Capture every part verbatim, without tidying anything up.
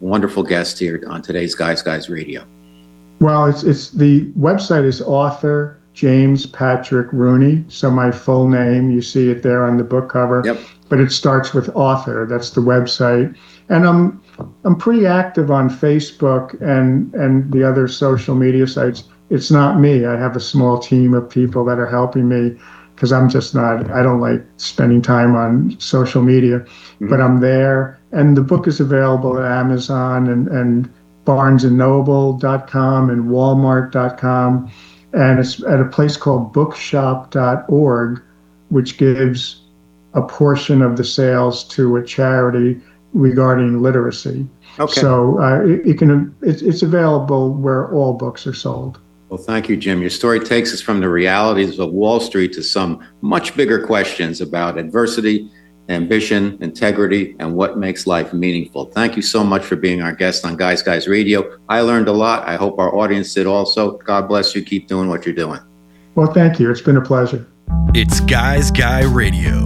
wonderful guest here on today's Guys Guys Radio. Well, it's it's the website is author James Patrick Rooney. So my full name, you see it there on the book cover. Yep. But it starts with author. That's the website. And I'm I'm pretty active on Facebook and and the other social media sites. It's not me. I have a small team of people that are helping me because I'm just not, I don't like spending time on social media, mm-hmm. but I'm there. And the book is available at Amazon and, and barnes and noble dot com and walmart dot com. And it's at a place called bookshop dot org, which gives a portion of the sales to a charity regarding literacy. Okay. So uh, it, it can, it's, it's available where all books are sold. Well, thank you, Jim. Your story takes us from the realities of Wall Street to some much bigger questions about adversity, ambition, integrity, and what makes life meaningful. Thank you so much for being our guest on Guys Guys Radio. I learned a lot. I hope our audience did also. God bless you. Keep doing what you're doing. Well, thank you. It's been a pleasure. It's Guys Guy Radio.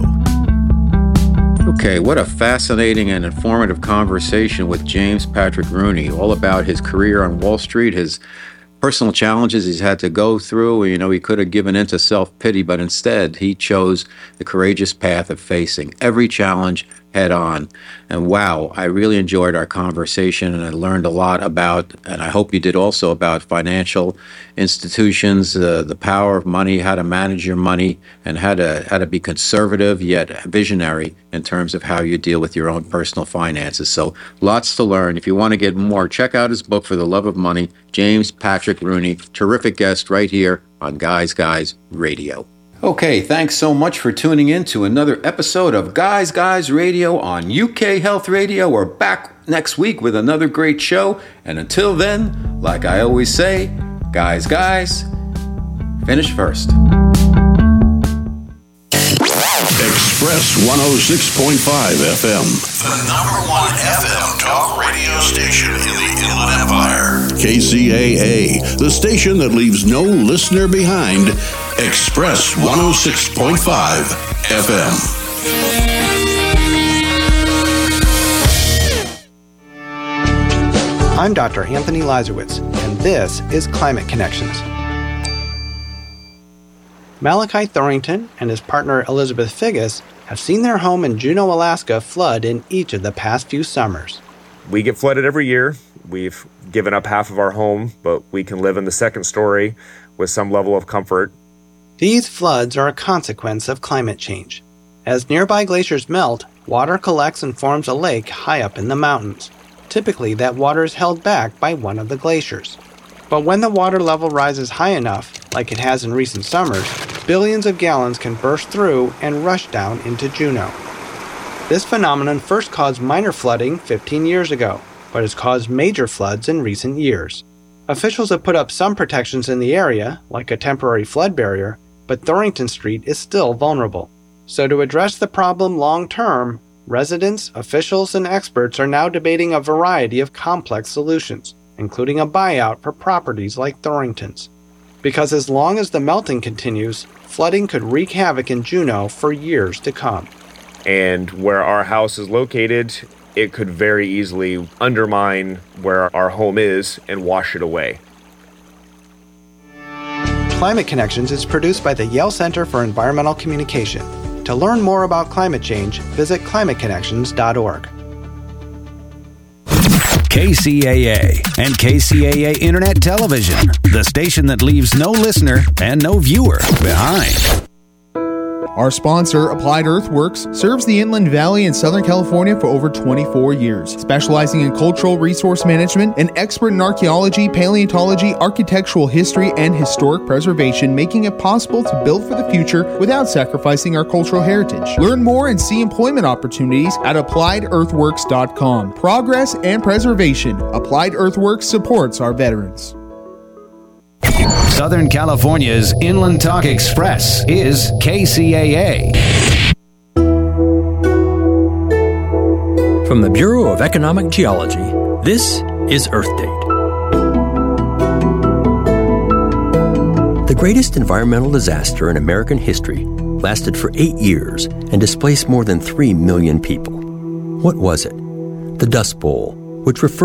Okay, what a fascinating and informative conversation with James Patrick Rooney, all about his career on Wall Street, his personal challenges he's had to go through. You know, he could have given into self-pity, but instead he chose the courageous path of facing every challenge head on. And wow, I really enjoyed our conversation, and I learned a lot about, and I hope you did also, about financial institutions, uh, the power of money, how to manage your money, and how to how to be conservative yet visionary in terms of how you deal with your own personal finances. So lots to learn. If you want to get more, check out his book, For the Love of Money. James Patrick Rooney, terrific guest right here on Guys Guys Radio. Okay, thanks so much for tuning in to another episode of Guys Guys Radio on U K Health Radio. We're back next week with another great show. And until then, like I always say, guys, guys, finish first. Express one oh six point five F M. The number one F M talk radio station in the Inland Empire. K C A A, the station that leaves no listener behind. Express one oh six point five F M. I'm Doctor Anthony Lazarowitz, and this is Climate Connections. Malachi Thorington and his partner Elizabeth Figgis have seen their home in Juneau, Alaska flood in each of the past few summers. We get flooded every year. We've given up half of our home, but we can live in the second story with some level of comfort. These floods are a consequence of climate change. As nearby glaciers melt, water collects and forms a lake high up in the mountains. Typically, that water is held back by one of the glaciers. But when the water level rises high enough, like it has in recent summers, billions of gallons can burst through and rush down into Juneau. This phenomenon first caused minor flooding fifteen years ago, but has caused major floods in recent years. Officials have put up some protections in the area, like a temporary flood barrier, but Thorington Street is still vulnerable. So to address the problem long-term, residents, officials, and experts are now debating a variety of complex solutions, including a buyout for properties like Thorington's. Because as long as the melting continues, flooding could wreak havoc in Juneau for years to come. And where our house is located, it could very easily undermine where our home is and wash it away. Climate Connections is produced by the Yale Center for Environmental Communication. To learn more about climate change, visit climate connections dot org. K C A A and K C A A Internet Television, the station that leaves no listener and no viewer behind. Our sponsor, Applied Earthworks, serves the Inland Valley in Southern California for over twenty-four years, specializing in cultural resource management and expert in archaeology, paleontology, architectural history, and historic preservation, making it possible to build for the future without sacrificing our cultural heritage. Learn more and see employment opportunities at applied earthworks dot com. Progress and preservation. Applied Earthworks supports our veterans. Southern California's Inland Talk Express is K C A A. From the Bureau of Economic Geology, this is Earth Date. The greatest environmental disaster in American history lasted for eight years and displaced more than three million people. What was it? The Dust Bowl, which refers